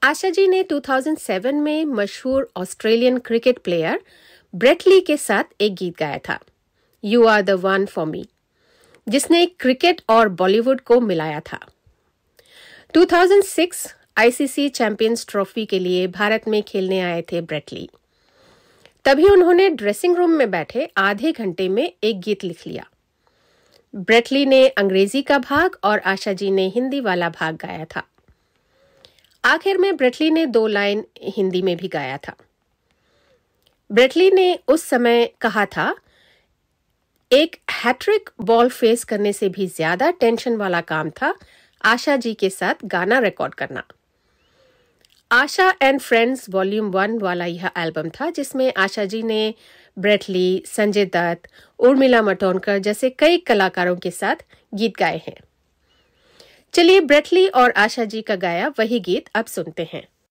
आशा जी ने 2007 में मशहूर Australian cricket player Brett Lee के साथ एक गीत गाया था, you are the one for me, जिसने क्रिकेट और बॉलीवुड को मिलाया था। 2006 आईसीसी चैंपियंस ट्रॉफी के लिए भारत में खेलने आए थे ब्रेट ली। तभी उन्होंने ड्रेसिंग रूम में बैठे आधे घंटे में एक गीत लिख लिया। ब्रेट ली ने अंग्रेजी का भाग और आशा जी ने हिंदी वाला भाग गाया था। आखिर में ब्रेट ली ने 2 लाइन हिंदी में भी गाया था। ब्रेट ली ने उस समय कहा था, एक हैट्रिक बॉल फेस करने से भी ज्यादा टेंशन वाला काम था आशा जी के साथ गाना रिकॉर्ड करना। आशा एंड फ्रेंड्स वॉल्यूम 1 वाला यह एल्बम था, जिसमें आशा जी ने ब्रेट ली, संजय दत्त, उर्मिला मातोंडकर जैसे कई कलाकारों के साथ गीत गाए हैं। चलिए ब्रेट ली और आशा जी का गाया वही गीत अब सुनते हैं।